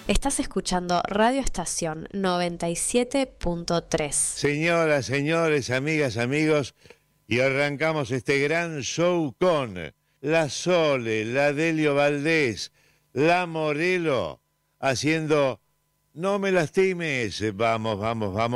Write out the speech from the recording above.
Estás escuchando Radio Estación 97.3. Señoras, señores, amigas, amigos, y arrancamos este gran show con la Sole, la Delio Valdés, la Morelo, haciendo No me lastimes. Vamos, vamos, vamos.